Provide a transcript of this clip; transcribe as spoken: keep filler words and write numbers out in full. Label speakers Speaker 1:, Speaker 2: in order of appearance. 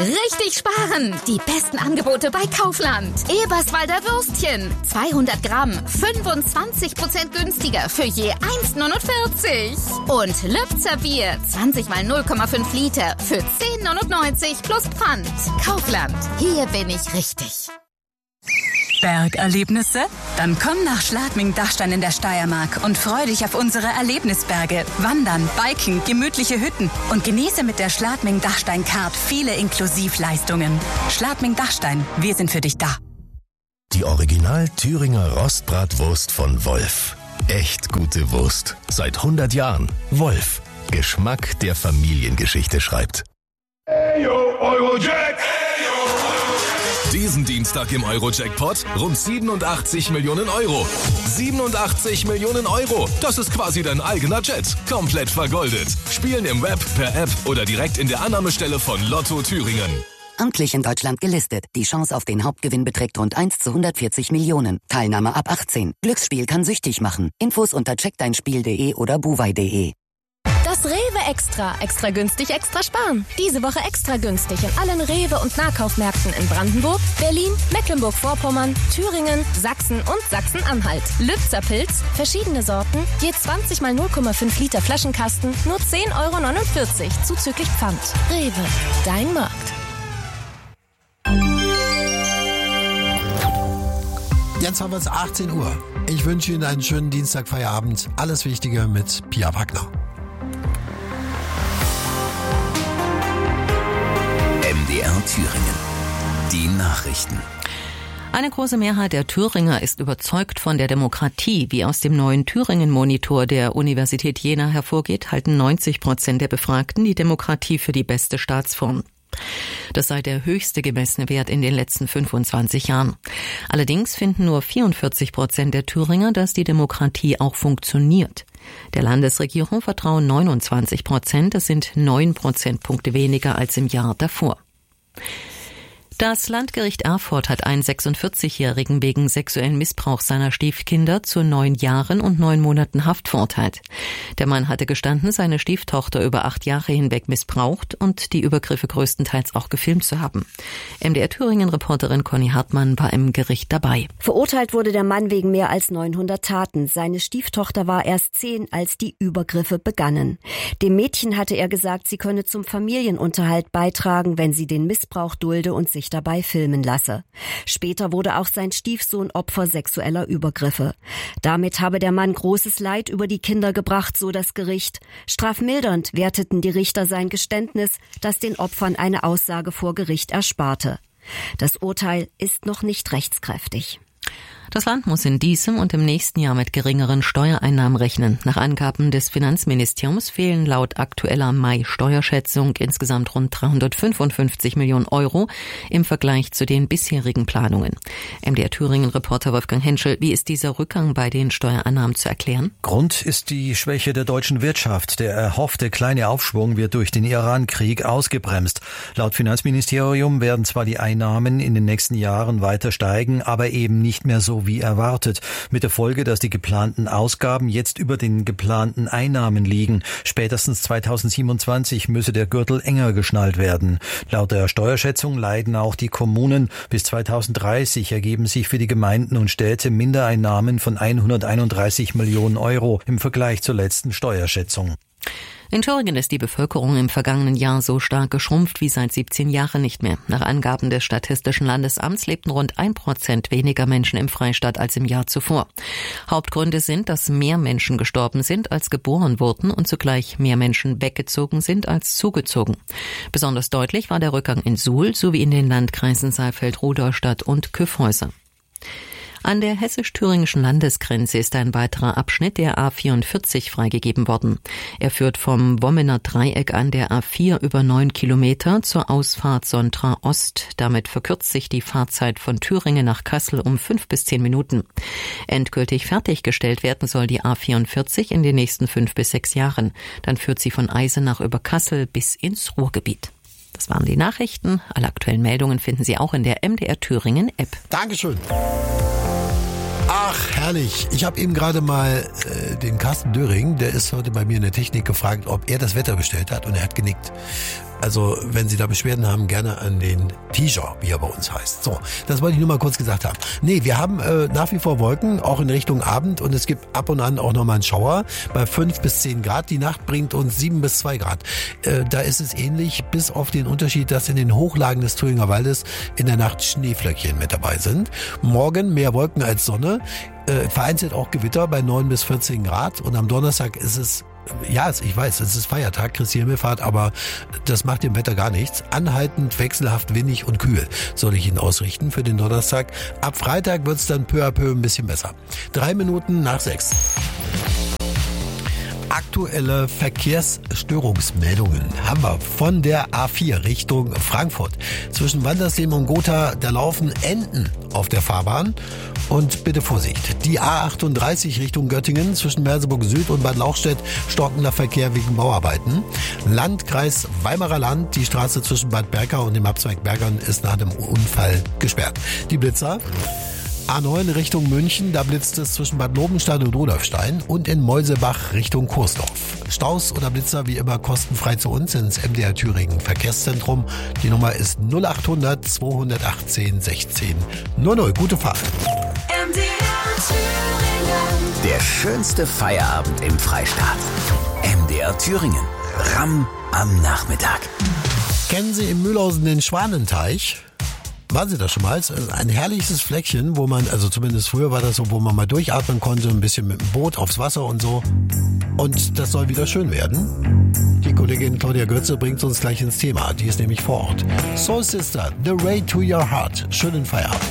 Speaker 1: Richtig sparen! Die besten Angebote bei Kaufland. Eberswalder Würstchen. zweihundert Gramm. fünfundzwanzig Prozent günstiger für je eins neunundvierzig. Und Lübzer Bier. zwanzig mal null Komma fünf Liter für zehn neunundneunzig plus Pfand. Kaufland. Hier bin ich richtig.
Speaker 2: Bergerlebnisse? Dann komm nach Schladming-Dachstein in der Steiermark und freu dich auf unsere Erlebnisberge. Wandern, Biken, gemütliche Hütten und genieße mit der Schladming-Dachstein-Card viele Inklusivleistungen. Schladming-Dachstein, wir sind für dich da.
Speaker 3: Die Original Thüringer Rostbratwurst von Wolf. Echt gute Wurst. Seit hundert Jahren. Wolf. Geschmack, der Familiengeschichte schreibt.
Speaker 4: Hey, yo, Eurojack!
Speaker 5: Diesen Dienstag im Euro-Jackpot rund siebenundachtzig Millionen Euro. siebenundachtzig Millionen Euro. Das ist quasi dein eigener Jet. Komplett vergoldet. Spielen im Web, per App oder direkt in der Annahmestelle von Lotto Thüringen.
Speaker 6: Amtlich in Deutschland gelistet. Die Chance auf den Hauptgewinn beträgt rund eins zu hundertvierzig Millionen. Teilnahme ab achtzehn. Glücksspiel kann süchtig machen. Infos unter check dein spiel punkt de oder buwei punkt de.
Speaker 7: Das Rewe Extra. Extra günstig, extra sparen. Diese Woche extra günstig in allen Rewe- und Nahkaufmärkten in Brandenburg, Berlin, Mecklenburg-Vorpommern, Thüringen, Sachsen und Sachsen-Anhalt. Lübzer Pilz, verschiedene Sorten, je zwanzig mal null Komma fünf Liter Flaschenkasten, nur zehn Euro neunundvierzig, zuzüglich Pfand. Rewe, dein Markt.
Speaker 8: Jetzt haben wir es achtzehn Uhr. Ich wünsche Ihnen einen schönen Dienstagfeierabend. Alles Wichtige mit Pia Wagner.
Speaker 9: M D R Thüringen. Die Nachrichten.
Speaker 10: Eine große Mehrheit der Thüringer ist überzeugt von der Demokratie. Wie aus dem neuen Thüringen-Monitor der Universität Jena hervorgeht, halten neunzig Prozent der Befragten die Demokratie für die beste Staatsform. Das sei der höchste gemessene Wert in den letzten fünfundzwanzig Jahren. Allerdings finden nur vierundvierzig Prozent der Thüringer, dass die Demokratie auch funktioniert. Der Landesregierung vertrauen neunundzwanzig Prozent, das sind neun Prozentpunkte weniger als im Jahr davor. Das Landgericht Erfurt hat einen sechsundvierzigjährigen wegen sexuellen Missbrauchs seiner Stiefkinder zu neun Jahren und neun Monaten Haft verurteilt. Der Mann hatte gestanden, seine Stieftochter über acht Jahre hinweg missbraucht und die Übergriffe größtenteils auch gefilmt zu haben. M D R Thüringen-Reporterin Conny Hartmann war im Gericht dabei.
Speaker 11: Verurteilt wurde der Mann wegen mehr als neunhundert Taten. Seine Stieftochter war erst zehn, als die Übergriffe begannen. Dem Mädchen hatte er gesagt, sie könne zum Familienunterhalt beitragen, wenn sie den Missbrauch dulde und sich dabei filmen lasse. Später wurde auch sein Stiefsohn Opfer sexueller Übergriffe. Damit habe der Mann großes Leid über die Kinder gebracht, so das Gericht. Strafmildernd werteten die Richter sein Geständnis, das den Opfern eine Aussage vor Gericht ersparte. Das Urteil ist noch nicht rechtskräftig.
Speaker 10: Das Land muss in diesem und im nächsten Jahr mit geringeren Steuereinnahmen rechnen. Nach Angaben des Finanzministeriums fehlen laut aktueller Mai-Steuerschätzung insgesamt rund dreihundertfünfundfünfzig Millionen Euro im Vergleich zu den bisherigen Planungen. M D R Thüringen-Reporter Wolfgang Henschel, wie ist dieser Rückgang bei den Steuereinnahmen zu erklären?
Speaker 12: Grund ist die Schwäche der deutschen Wirtschaft. Der erhoffte kleine Aufschwung wird durch den Iran-Krieg ausgebremst. Laut Finanzministerium werden zwar die Einnahmen in den nächsten Jahren weiter steigen, aber eben nicht mehr so wie erwartet, mit der Folge, dass die geplanten Ausgaben jetzt über den geplanten Einnahmen liegen. Spätestens zweitausendsiebenundzwanzig müsse der Gürtel enger geschnallt werden. Laut der Steuerschätzung leiden auch die Kommunen. Bis zweitausenddreißig ergeben sich für die Gemeinden und Städte Mindereinnahmen von hunderteinunddreißig Millionen Euro im Vergleich zur letzten Steuerschätzung.
Speaker 10: In Thüringen ist die Bevölkerung im vergangenen Jahr so stark geschrumpft wie seit siebzehn Jahren nicht mehr. Nach Angaben des Statistischen Landesamts lebten rund ein Prozent weniger Menschen im Freistaat als im Jahr zuvor. Hauptgründe sind, dass mehr Menschen gestorben sind, als geboren wurden und zugleich mehr Menschen weggezogen sind, als zugezogen. Besonders deutlich war der Rückgang in Suhl sowie in den Landkreisen Saalfeld, Rudolstadt und Kyffhäuser. An der hessisch-thüringischen Landesgrenze ist ein weiterer Abschnitt der A vierundvierzig freigegeben worden. Er führt vom Wommener Dreieck an der A vier über neun Kilometer zur Ausfahrt Sontra Ost. Damit verkürzt sich die Fahrzeit von Thüringen nach Kassel um fünf bis zehn Minuten. Endgültig fertiggestellt werden soll die A vierundvierzig in den nächsten fünf bis sechs Jahren. Dann führt sie von Eisenach über Kassel bis ins Ruhrgebiet. Das waren die Nachrichten. Alle aktuellen Meldungen finden Sie auch in der M D R Thüringen App.
Speaker 8: Dankeschön. Ach, herrlich. Ich habe eben gerade mal äh, den Carsten Döring, der ist heute bei mir in der Technik, gefragt, ob er das Wetter bestellt hat, und er hat genickt. Also wenn Sie da Beschwerden haben, gerne an den T-Shirt, wie er bei uns heißt. So, das wollte ich nur mal kurz gesagt haben. Nee, wir haben äh, nach wie vor Wolken, auch in Richtung Abend, und es gibt ab und an auch nochmal einen Schauer bei fünf bis zehn Grad. Die Nacht bringt uns sieben bis zwei Grad. Äh, da ist es ähnlich, bis auf den Unterschied, dass in den Hochlagen des Thüringer Waldes in der Nacht Schneeflöckchen mit dabei sind. Morgen mehr Wolken als Sonne, äh, vereinzelt auch Gewitter bei neun bis vierzehn Grad, und am Donnerstag ist es, ja, ich weiß, es ist Feiertag, Christi Himmelfahrt, aber das macht dem Wetter gar nichts. Anhaltend, wechselhaft, windig und kühl soll ich Ihnen ausrichten für den Donnerstag. Ab Freitag wird es dann peu à peu ein bisschen besser. Drei Minuten nach sechs. Aktuelle Verkehrsstörungsmeldungen haben wir von der A vier Richtung Frankfurt. Zwischen Wandersleben und Gotha, da laufen Enten auf der Fahrbahn. Und bitte Vorsicht. Die A achtunddreißig Richtung Göttingen zwischen Merseburg Süd und Bad Lauchstädt, stockender Verkehr wegen Bauarbeiten. Landkreis Weimarer Land, die Straße zwischen Bad Berka und dem Abzweig Bergern ist nach dem Unfall gesperrt. Die Blitzer: A neun Richtung München, da blitzt es zwischen Bad Lobenstein und Rudolfstein, und in Meusebach Richtung Coesdorf. Staus oder Blitzer wie immer kostenfrei zu uns ins M D R Thüringen Verkehrszentrum. Die Nummer ist null achthundert zweihundertachtzehn sechzehn null null. Gute Fahrt.
Speaker 9: M D R Thüringen. Der schönste Feierabend im Freistaat. M D R Thüringen. Ramm am Nachmittag.
Speaker 8: Kennen Sie in Mühlhausen den Schwanenteich? Waren Sie da schon mal? Ein herrliches Fleckchen, wo man, also zumindest früher war das so, wo man mal durchatmen konnte, ein bisschen mit dem Boot aufs Wasser und so. Und das soll wieder schön werden. Die Kollegin Claudia Götze bringt uns gleich ins Thema. Die ist nämlich vor Ort. Soul Sister, The Way to Your Heart. Schönen Feierabend.